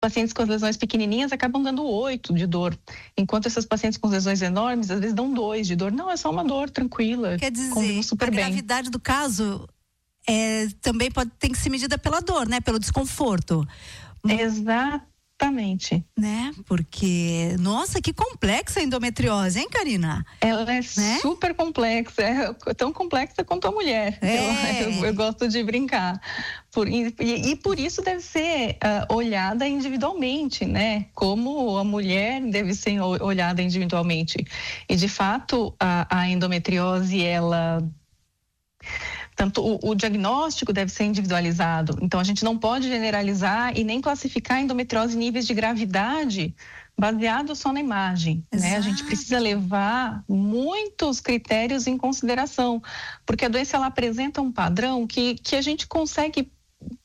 pacientes com as lesões pequenininhas acabam dando 8 de dor, enquanto essas pacientes com lesões enormes às vezes dão 2 de dor. Não, é só uma dor tranquila. Quer dizer, super a bem. gravidade do caso também tem que ser medida pela dor, né? Pelo desconforto. Exatamente. Né? Porque, nossa, que complexa a endometriose, hein, Karina? Ela é super complexa, tão complexa quanto a mulher. Eu gosto de brincar. E por isso deve ser olhada individualmente, né? Como a mulher deve ser olhada individualmente. E, de fato, a endometriose, tanto o diagnóstico deve ser individualizado. Então, a gente não pode generalizar e nem classificar a endometriose em níveis de gravidade baseado só na imagem, né? A gente precisa levar muitos critérios em consideração, porque a doença ela apresenta um padrão que a gente consegue,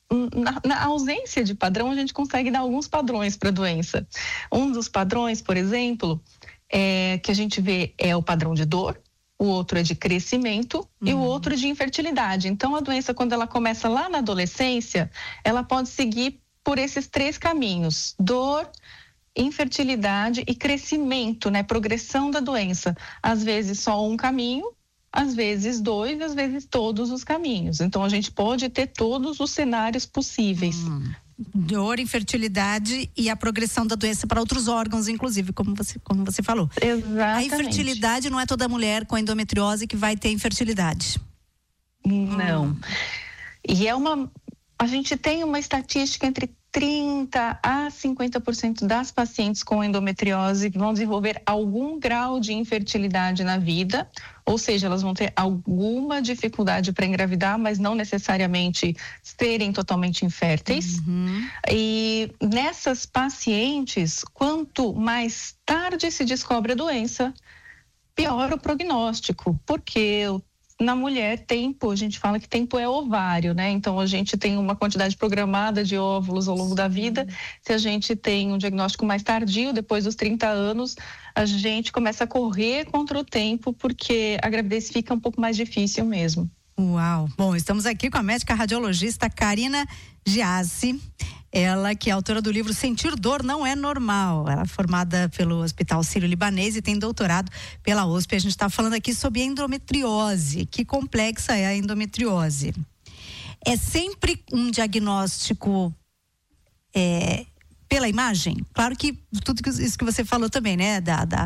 na ausência de padrão, a gente consegue dar alguns padrões para a doença. Um dos padrões, por exemplo, que a gente vê é o padrão de dor, o outro é de crescimento e o outro de infertilidade. Então, a doença, quando ela começa lá na adolescência, ela pode seguir por esses 3 caminhos: dor, infertilidade e crescimento, né? Progressão da doença. Às vezes só um caminho, às vezes 2, às vezes todos os caminhos. Então, a gente pode ter todos os cenários possíveis. Dor, infertilidade e a progressão da doença para outros órgãos, inclusive, como você falou. Exatamente. A infertilidade, não é toda mulher com endometriose que vai ter infertilidade. Não. E a gente tem uma estatística entre 30% a 50% das pacientes com endometriose vão desenvolver algum grau de infertilidade na vida, ou seja, elas vão ter alguma dificuldade para engravidar, mas não necessariamente serem totalmente inférteis. E nessas pacientes, quanto mais tarde se descobre a doença, pior o prognóstico, porque na mulher, a gente fala que tempo é ovário, né? Então, a gente tem uma quantidade programada de óvulos ao longo da vida. Se a gente tem um diagnóstico mais tardio, depois dos 30 anos, a gente começa a correr contra o tempo, porque a gravidez fica um pouco mais difícil mesmo. Uau! Bom, estamos aqui com a médica radiologista Karina Giassi. Ela que é autora do livro Sentir Dor Não É Normal. Ela é formada pelo Hospital Sírio-Libanês e tem doutorado pela USP. A gente está falando aqui sobre endometriose. Que complexa é a endometriose? É sempre um diagnóstico pela imagem? Claro que tudo isso que você falou também, né?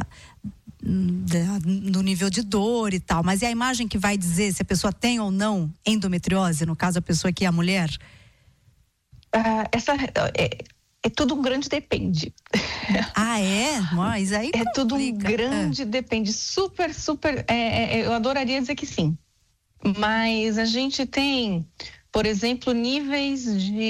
Do nível de dor e tal. Mas é a imagem que vai dizer se a pessoa tem ou não endometriose? No caso, a pessoa que é a mulher? É tudo um grande depende. Mas aí complica. Tudo um grande depende. Super, eu adoraria dizer que sim. Mas a gente tem, por exemplo, níveis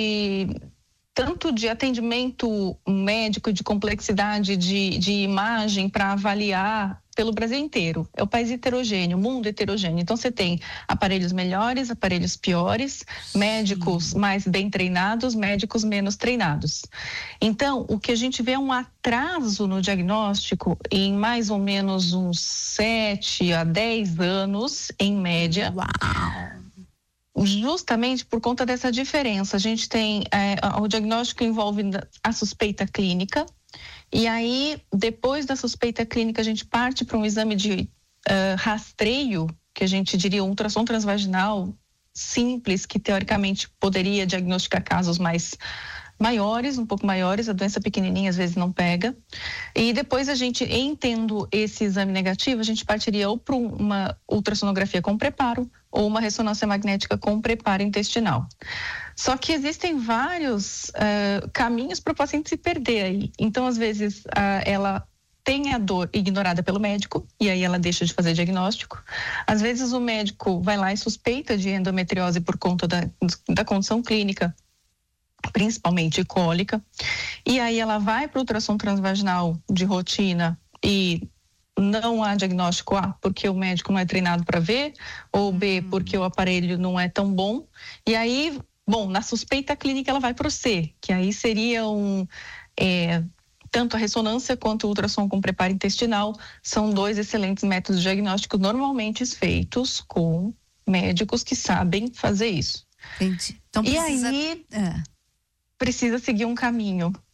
tanto de atendimento médico, de complexidade de imagem para avaliar pelo Brasil inteiro. É o país heterogêneo, o mundo heterogêneo. Então, você tem aparelhos melhores, aparelhos piores, médicos mais bem treinados, médicos menos treinados. Então, o que a gente vê é um atraso no diagnóstico em mais ou menos uns 7 a 10 anos, em média. Uau! Justamente por conta dessa diferença. A gente tem o diagnóstico envolve a suspeita clínica, e aí depois da suspeita clínica a gente parte para um exame de rastreio, que a gente diria um ultrassom transvaginal simples, que teoricamente poderia diagnosticar casos maiores, um pouco maiores. A doença pequenininha às vezes não pega. E depois a gente, tendo esse exame negativo, a gente partiria ou para uma ultrassonografia com preparo ou uma ressonância magnética com preparo intestinal. Só que existem vários caminhos para o paciente se perder aí. Então, às vezes, ela tem a dor ignorada pelo médico e aí ela deixa de fazer diagnóstico. Às vezes o médico vai lá e suspeita de endometriose por conta da condição clínica, principalmente cólica, e aí ela vai para o ultrassom transvaginal de rotina e não há diagnóstico A, porque o médico não é treinado para ver, ou B, porque o aparelho não é tão bom, e aí, na suspeita clínica ela vai para o C, que aí seria tanto a ressonância quanto o ultrassom com preparo intestinal são 2 excelentes métodos diagnósticos normalmente feitos com médicos que sabem fazer isso. Entendi. Então precisa seguir um caminho.